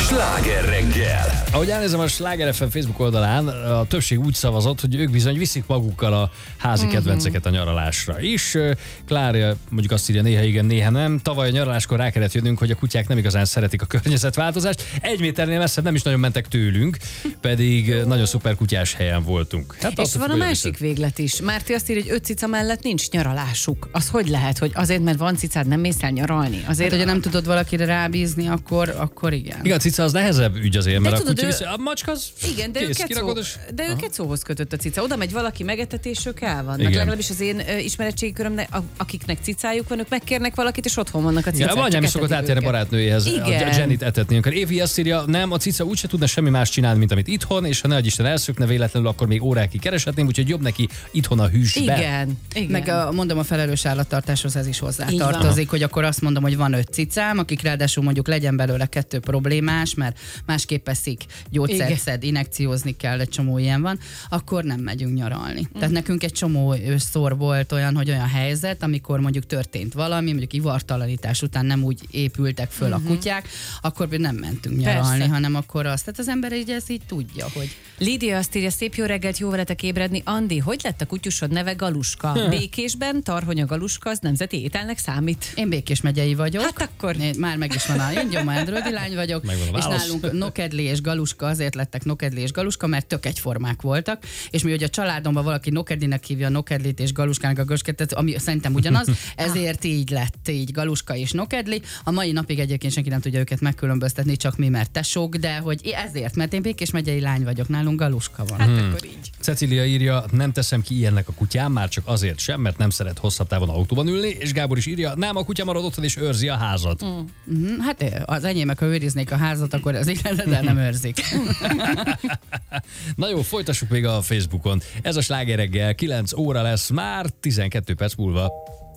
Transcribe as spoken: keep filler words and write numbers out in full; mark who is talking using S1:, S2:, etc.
S1: Sláger reggel!
S2: Ahogy elnézem a Sláger ef em Facebook oldalán, a többség úgy szavazott, hogy ők bizony viszik magukkal a házi uh-huh. kedvenceket a nyaralásra is. Klár mondjuk azt írja, néha igen, néha nem. Tavaly a nyaraláskor rá kellett jönnünk, hogy a kutyák nem igazán szeretik a környezetváltozást. Egy méternél messzebb nem is nagyon mentek tőlünk, pedig nagyon szuper kutyás helyen voltunk.
S3: Hát és van a másik véglet is. Márti azt írja, hogy öt cica mellett nincs nyaralásuk. Az hogy lehet, hogy azért, mert van cicád, nem mész el nyaralni? Azért,
S4: hát, hogyha nem tudod valakire rábízni, akkor, akkor igen.
S2: Igen, a cica az nehezebb ügy azért, mert
S3: de
S2: a
S3: tudod,
S2: kutya
S3: ő...
S2: viszi, a macska az
S3: igen, de,
S2: kész,
S3: ő kecó,
S2: és...
S3: de ő kecóhoz kötött a cica. Oda megy valaki megetetés, ők el vannak.
S2: Igen.
S3: Legalábbis az én uh, ismeretségi körömnek, akiknek cicájuk van, ők megkérnek valakit, és otthon vannak a cicák.
S2: Ja, anyám is szokott átérni barátnőjéhez,
S3: igen.
S2: a Jennyt etetni. Amikor Évi azt írja, nem, a cica úgyse tudna semmi más csinálni, mint amit itthon, és ha ne Isten elszökne véletlenül, akkor még órákig kereshetném, úgyhogy jobb neki itthon a hűsbe.
S3: Igen. Igen.
S4: Meg a, mondom, a felelős állattartáshoz ez is hozzátartozik, hogy akkor azt mondom, hogy van öt cicám, akik ráadásul mondjuk legyen belőle kettő problémás, mert másképp eszik, gyógyszert szed, injekciózni kell, egy csomó ilyen van, akkor nem megyünk nyaralni. Mm. Tehát nekünk egy csomó szor volt olyan, hogy olyan helyzet, amikor mondjuk történt valami, mondjuk ivartalanítás után nem úgy épültek föl mm-hmm. a kutyák, akkor nem mentünk nyaralni, persze. hanem akkor azt. Tehát az ember így ezt így tudja, hogy...
S3: Lídia azt írja, szép jó reggelt, jó veletek ébredni. Andi, hogy lett a kutyusod neve Galuska? Hm. Békésben Tarhonya Galuska az nemzeti ételnek számít?
S4: Én Békés megyei vagyok.
S3: Hát akkor...
S4: Én, már meg is van a én Gyoma Endrődi lány vagyok, és nálunk Nokedli és Galuska azért lettek Nokedli és Galuska, mert tök egyformák voltak, és mi, hogy a családomban valaki Nokedlinek hívja Nokedlit és Galuskának a Galuskát, ami szerintem ugyanaz, ezért így lett, így Galuska és Nokedli. A mai napig egyébként senki nem tudja őket megkülönböztetni, csak mi, mert tesók, de hogy ezért, mert én Békés megyei lány vagyok, nálunk Galuska van.
S3: Hát hmm. akkor így.
S2: Cecília írja, nem teszem ki ilyennek a kutyám, már csak azért sem, mert nem szeret hosszabb távon autóban ülni, és Gábor is írja, nem, a kutya marad otthon és őrzi a házat.
S4: Mm. Mm, hát az enyémek, ha őriznék a házat, akkor az igen, de nem őrzik.
S2: Na jó, folytassuk még a Facebookon. Ez a Sláger reggel, kilenc óra lesz már, tizenkét perc múlva.